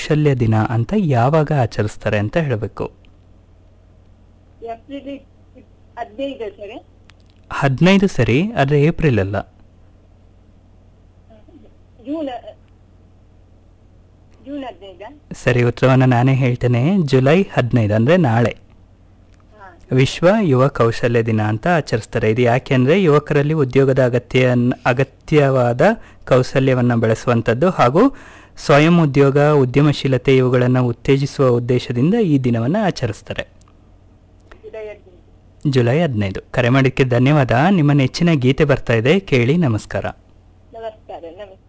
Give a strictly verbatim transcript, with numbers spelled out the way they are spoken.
ಕೌಶಲ್ಯ ದಿನ ಅಂತ ಯಾವಾಗ ಆಚರಿಸ್ತಾರೆ ಅಂತ ಹೇಳಬೇಕು. ಏಪ್ರಿಲ್ ಹದಿನೈದು ಸರಿ. ಹದಿನೈದು ಸರಿ, ಆದರೆ ಏಪ್ರಿಲ್ ಅಲ್ಲ. ಜೂನ್ ಜೂನ್ ಹದಿನೈದ. ಸರಿ, ಉತ್ತರವನ್ನು ನಾನೇ ಹೇಳ್ತೇನೆ. ಜುಲೈ ಹದಿನೈದು ಅಂದರೆ ನಾಳೆ ವಿಶ್ವ ಯುವ ಕೌಶಲ್ಯ ದಿನ ಅಂತ ಆಚರಿಸ್ತಾರೆ. ಇದು ಯಾಕೆಂದರೆ ಯುವಕರಲ್ಲಿ ಉದ್ಯೋಗದ ಅಗತ್ಯ ಅಗತ್ಯವಾದ ಕೌಶಲ್ಯವನ್ನು ಬೆಳೆಸುವಂಥದ್ದು ಹಾಗೂ ಸ್ವಯಂ ಉದ್ಯೋಗ, ಉದ್ಯಮಶೀಲತೆ ಇವುಗಳನ್ನು ಉತ್ತೇಜಿಸುವ ಉದ್ದೇಶದಿಂದ ಈ ದಿನವನ್ನು ಆಚರಿಸ್ತಾರೆ. ಜುಲೈ ಹದಿನೈದು. ಕರೆ ಮಾಡಿದ್ದಕ್ಕೆ ಧನ್ಯವಾದ. ನಿಮ್ಮ ನೆಚ್ಚಿನ ಗೀತೆ ಬರ್ತಾ ಇದೆ, ಕೇಳಿ. ನಮಸ್ಕಾರ. ನಮಸ್ಕಾರ. ನಮಸ್ಕಾರ.